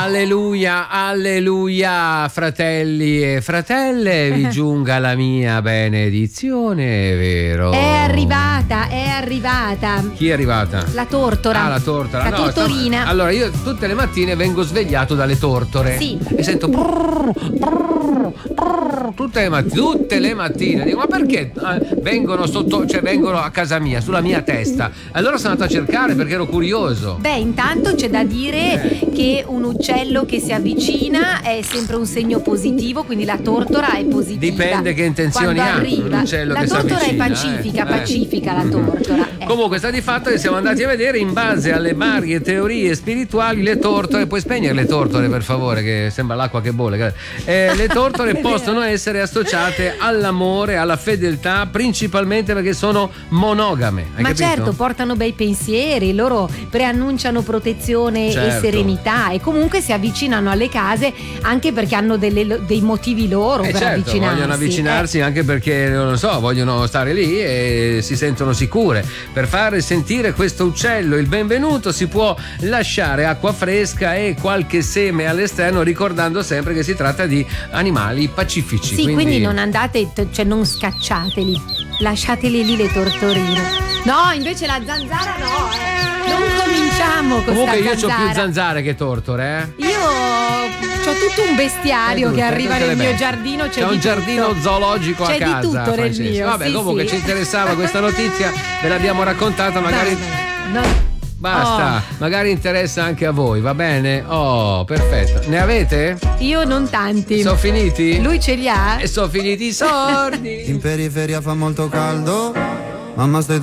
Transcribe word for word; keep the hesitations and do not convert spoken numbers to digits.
Alleluia, alleluia, fratelli e fratelle, vi giunga la mia benedizione, è vero? È arrivata, è arrivata. Chi è arrivata? La tortora. Ah, la tortora. La no, tortorina. Sta... Allora, io tutte le mattine vengo svegliato dalle tortore. Sì. E sento brrr, brrr, brrr, tutte le mattine, tutte le mattine. Dico, ma perché eh, vengono sotto, cioè vengono a casa mia, sulla mia testa? Allora sono andato a cercare perché ero curioso. Beh, intanto c'è da dire eh. che un uccello che si avvicina è sempre un segno positivo, quindi la tortora è positiva. Dipende che intenzioni ha un uccello la che si avvicina. La tortora è pacifica, eh. pacifica la tortora. Eh. Comunque sta di fatto che siamo andati a vedere in base alle varie teorie spirituali le tortore. Puoi spegnere le tortore per favore, che sembra l'acqua che bolle. Eh, le tortore possono essere associate all'amore, alla fedeltà, principalmente perché sono monogame. Hai Ma capito? certo, portano bei pensieri, loro preannunciano protezione certo. e serenità, e comunque si avvicinano alle case anche perché hanno delle, dei motivi loro eh per certo, avvicinarsi. vogliono avvicinarsi eh. anche perché, non lo so, vogliono stare lì e si sentono sicure. Per fare sentire questo uccello il benvenuto si può lasciare acqua fresca e qualche seme all'esterno, ricordando sempre che si tratta di animali pacifici. Sì, quindi, quindi non andate, cioè non scacciateli, lasciateli lì le tortorine. No, invece la zanzara no, eh. Non cominciamo con comunque io zanzara. ho più zanzare che tortore, eh. Io ho tutto un bestiario eh, che arriva nel mio belle. giardino, c'è, c'è di un giardino tutto. zoologico c'è a casa. C'è di tutto nel Francesca. mio. Vabbè, sì, comunque sì. ci interessava questa notizia, ve l'abbiamo raccontata, magari no, no. basta, oh. magari interessa anche a voi, va bene? Oh, perfetto. Ne avete? Io non tanti. Sono finiti? Lui ce li ha? E sono finiti i sordi. In periferia fa molto caldo, mamma stai